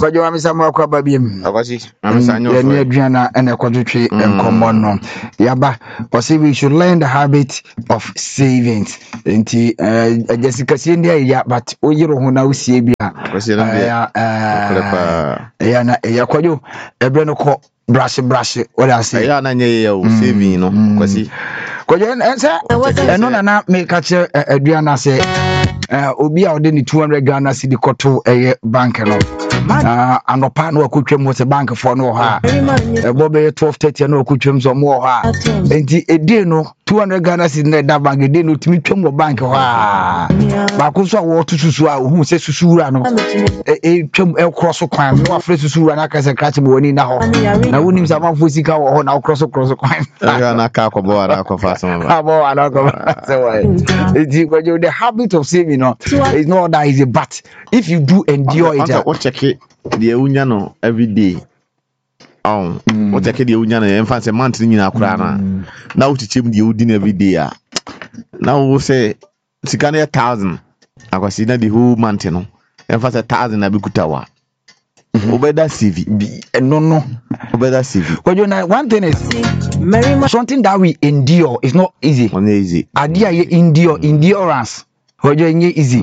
kwajo amisa mo akwa babiem akwasi amisa nyo ya ni aduana ene kwadwetwe enkomo no yaba we should learn the habit of savings enti Jessica Sindia ya but oyiro ho na usie bia ya na ya kwajo ebre no ko brush what I say ya na nye ya saving no kwasi kwajo eno na me ka che aduana say obi a ode ni 200 Ghana cedi koto bank no anopa no akotwam wo se bank for no ha bobe 12:30 no akotwam so mo ha enti ede no 200 Ghana cedi na da bank ede no timi twam wo bank ha ba ko so wo tususu a hu se susura no twam cross kwan no afre susura na ka se kratch mo woni na ho na wonim sa man fo sika wo ho na cross kwan na ka ko bo ara ko fa so ba bo ara ko so why enti kwajo the habit of saving no it's not that easy, but if you do endure it, what check it the unya no every day. What check it the unya no enfan say month ni na kura na. Na utichim the udin every day. Now we say sika na 1,000. Akwasi na the whole month no. Enfan say 1,000 na bikutawa. Obeda CV. No. Obeda CV. But you know, one thing is something that we endure is not easy. Not easy. Idea you endurance. Easy.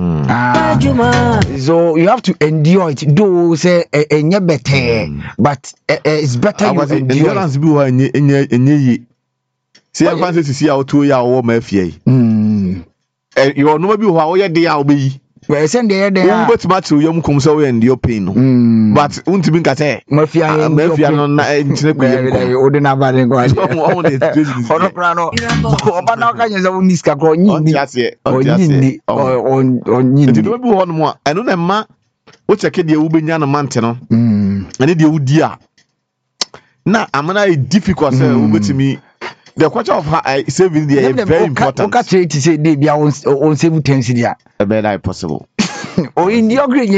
So you have to endure it. Do say better, but it's better you endure. Endurance be wa enye. See I fancy to see how 2 year or more fie. You no be how ye dey how be. We send there but match you come so we endure pain no. But untimi nka say mafia no na entine ko ye. Odi na ba den ko. Ono kra no. Oba na ka nyen say uniska kro nyini. Onyini. Ti do bi ho no mo a eno na ma wo check de wo benya na mante no. Ene de wo di a na amana e difficult say wo betimi. The question of saving there is very important. What can you say? They be on save 10 cedi. Very possible. Oh, in the green.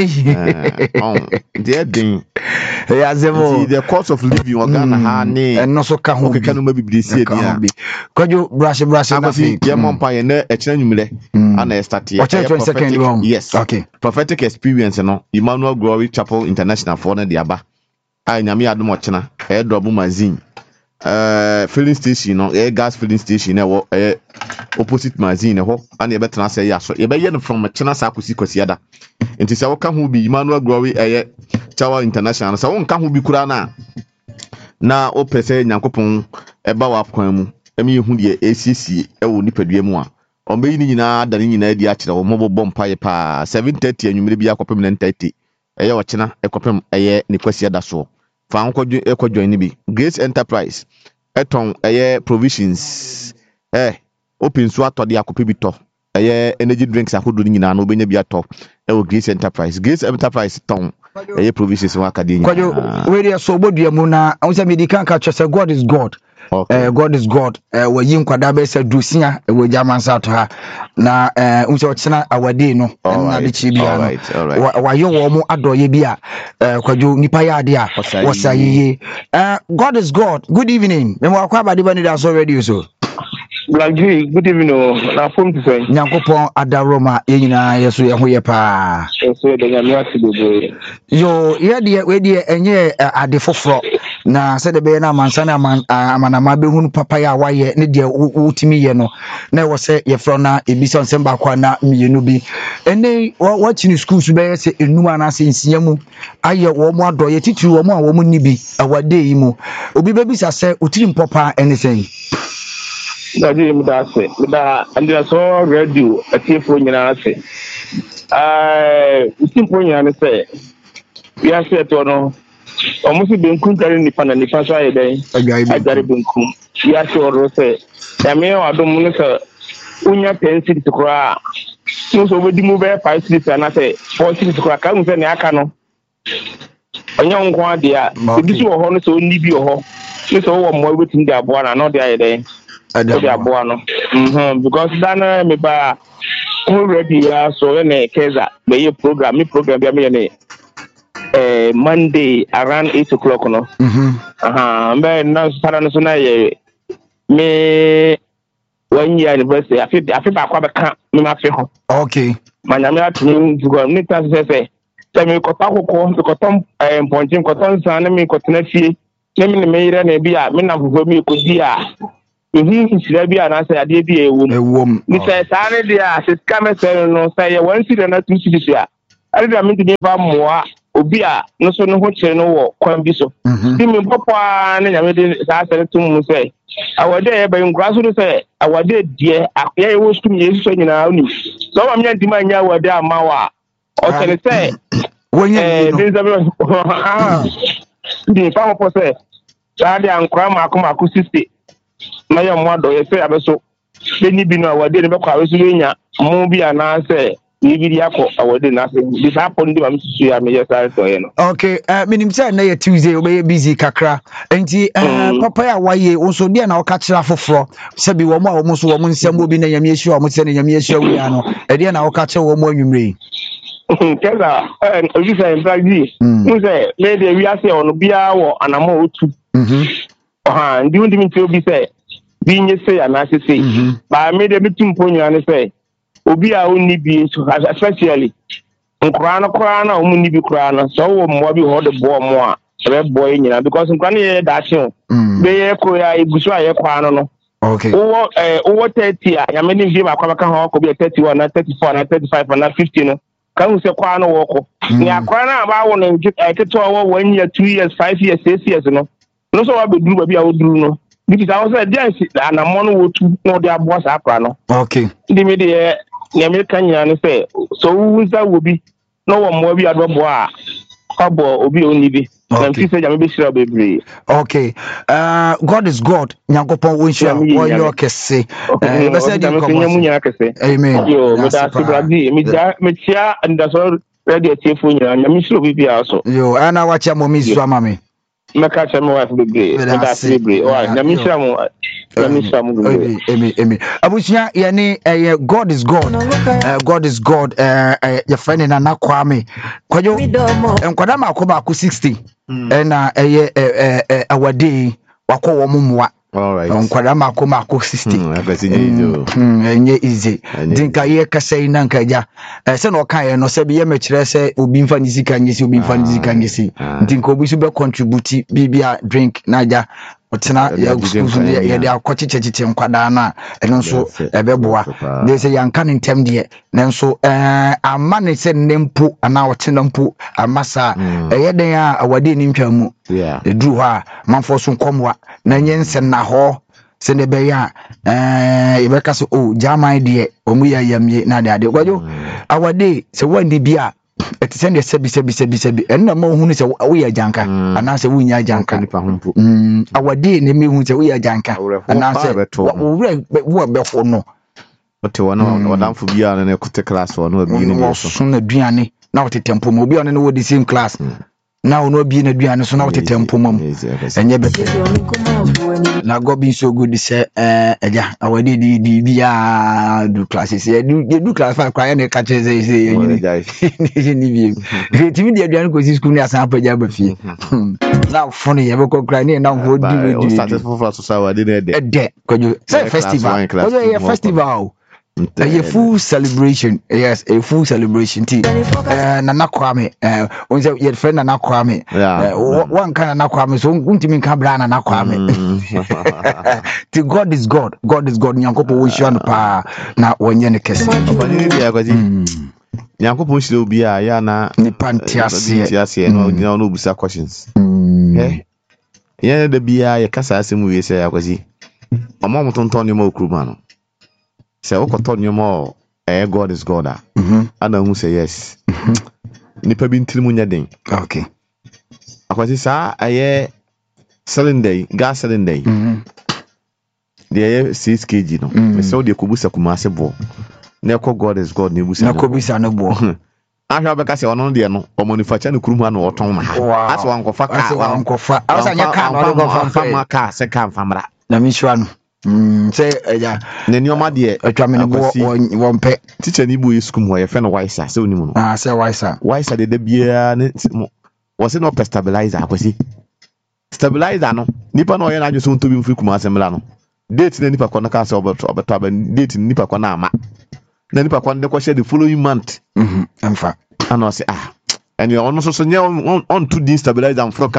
The cost of living in Ghana and no so can maybe be see could you brush nothing? Your mom pay a change and I start here. Yes, okay. Prophetic experience, no. Emmanuel Glory Chapel International for the Aba. I nyami adumochena. I drop magazine. Filling station no gas filling station opposite magazine ho and you better say ya so you be yen from China sakusi kwasiada enti se wo ka ho bi Emmanuel Glory Chapel International so won ka ho bi kura na o pese nyankopon eba wa kwan mu emi hu de ACC wo nipadua mu a o be ni nyina da ni nyina di a kire wo mobbo mpaye pa 7:30 anwumire bi akopem 9:30 wo China ekopem ni kwasiada so fa nko join ni bi Grace Enterprise eton provisions open so atode akope bi to energy drinks akodo nyina na obenya bi ato Grace Enterprise ton provisions wa akadenya kwajo we dey so bodua mu na onse medical ka chese God is God. Okay. God is God. We yin kwada be se dusia we German South ha na unse ochina awade no na de chi bia no wa yo wo mu adoye bia kwajo nipa ya ade a wosaye God is God. Good evening. Me wa kwa bade bani da so radio so Black G, good evening. Na phone to say Nyankopon adaroma ye nyina yeso ye ho ye pa so de nyame atibebe yo ye de we de enye ade foforo na se de be na mansa na amanama be hunu papa ya waye ne de wutimi ye no na wo se ye fro na ebisa nsem ba kwa na mienu bi ene wa chini school su be se enum ana se nsia mu aye wo mu adoye titiri wo mu a wo mu nibi awade yi mu obi be bisa se otiri mpopa ene sen Daddy, and so radio a tearful say. Simple yan say. We are said to know almost been countering the pan and the Pasha day. I got it been cool. We are sure say. I mean, I don't want to Unya 10 cities to cry. So we move 5 cities and I say 4 cities to cry. Can't say Nakano. A young one, dear. This is a honest only be a home. This all more within their born and not the other day. Because Dana me ba already so in a case that the program be Monday around 8 o'clock no. But now start so na me 1 year anniversary. I feel back me ma fe ho. Okay. Manyame atuni go me ta say sɛ mekɔtɔ akokɔ mekɔtɔ mpɔnkye mekɔtɔ nsa ne mekɔtena fie ne me ne meyerɛ na bi a me nam foforɔ mi kɔdi a ehu nsira bi a n'asɛ adeɛ bi a ɛwom ne sɛ saa ne deɛ a sɛ sika mɛsɛ no sɛ yɛ 1 cedi na 2 cedi a ɛde da mentumi fa mmoa obi a no so no ho kyerɛ no wɔ kwan bi so di me pɔpɔ ne nyame de saa sɛ to mu sɛ awade yɛ bɛn nkura so sɛ awade deɛ akɔyɛ wɔ sukuu yɛ so nyinaa onim sɛ ɔma me ntimi anya awade ama wa ɔsɛ sɛ wɔnyɛ di fa mɔpɔ sɛ saa de ankora maako 60 na yɛ mmoa dɔ yɛ sɛ abɛso bɛni bi no awade ne bɛkɔ awɛso bɛnya mo bi anaasɛ Bibi yako awade na this happen di mamsu ya me yesa so ye no. Okay, minim say na ye Tuesday obey busy kakra. Enti papa ya waye wonso de na oka kira foforo se bi wo mo a wo so wo nsem obi na nyame ehia wo se na nyame ehia wi ano. E de na oka kira wo mo anwumre. Keza obi say mpraji. Mu say me de wi ase ono bia wo anamo otu. Ndi undi mi ti obi say bi nye say ana se say. Ba me de bitum ponyo ane say obi a onni bi especially nkura na omu ni bi kura na so wo mo bi ho de bo mo a ebe boy nyina because nkura na ye da che be ye ko ya igusu a ye kwa no okay wo 30 a ya me ni bi ba kwa ka ho ko bi 31 na 34 na 35 na 50 no ka hu se kwa no wo ko ni akwa na ba wo no keto wo 1 year 2 years 5 years 6 years no so wa be duru ba bi a wo duru no because I was there na mono wo tu no de aboa sa akwa no okay ndi me de nyame kanya ne say so wuza wobi no wo mo bi adobo a abo obi oni bi na mfi say nyame be shira bebre. Okay, God is God nyankopon wo nhia wo yo kese be say di komo amen yo me da sibradi me tia ndaso ready atiefo nyina nyame shira obi bia so yo ana wacha mo mi so amame meka cha mo wife bebre me da bebre o nyame shira mo abusia yani God is God. God is God. Your friend na Kwame kwajo enkwada makoba ku 60 na awade wakọ wo mumwa. All right. Enkwada makoba ku 60 enye easy dinka ye kasai na nkaja se no kan ye no se be ye mekire se obi mfa nisika nyesi obi mfa nisika nyesi dinka obi so be contribute bibia drink naja otena ya excuse ya de akọchichechiche nkwada na eno so ebeboa dey say yanka ntem de nenso amane se nempo ana otena mpo amasa eyeden a awade ni ntwamu eduru ho a manfo so nkomwa na nyense na ho se ne be ya yebeka so jaman de omu ya yamye na de kwajo awade se wandi bia eti send sebi enna ma hunu se wo ya janka ana se wo nya janka awade ne me hu se wo ya janka ana se wo be ho no ote wono wadamfo bia na ekote class wono abi ne so so na duane na wote tempo mo bia no wo the same class na ono bi na duane so na wote tempo mom enye be na go be so good say eja awade di bia do classes do class 5 kwa na ka cheze say ni bi retimi di aduane ko si school ni asan apaja ba fie na funny ye be ko kra ni na ho di successful for society na de kwajo say festival kwajo festival a full celebration. Yes, a full celebration. Nana Kwame, on your friend Nana Kwame. One kind of Nana Kwame, so Untimin Cabra Nana Kwame. God is God. God is God. Nyankopo wish you on the power. Now, when you're in the case, Nyankopo should be a yana Nipantias, no busa questions. Yeah, the Bia, your Casa Simu, say I was he. A moment on Tony Mo Krumano. Say okotonyo mo God is God ana hu say yes nipa bi ntirimu nya den okay akwasi sa aye cylinder gas cylinder the aye 6 kg no say o de kobusa kumase bo na ekọ God is God na ebusa na kobusa na bo ahwa beka say ono de no o manufacture no kurumu na oton ma ha ase wankofa ka anya ka no go fa ka se ka famra na mi shwa no say ja na nioma de atwamene wo mpe teacher ni bu yeskum ho ye fe no wiser say onimu no say wiser de bia ne was it no stabilizer akwasi stabilizer no nipa no ye na adwo so ntobi mfiri kuma asembla no date na nipa kwa na ka say obeto date nipa kwa na ama na nipa kwa de kwa share the following month emfa ana say and you almost so on to destabilize and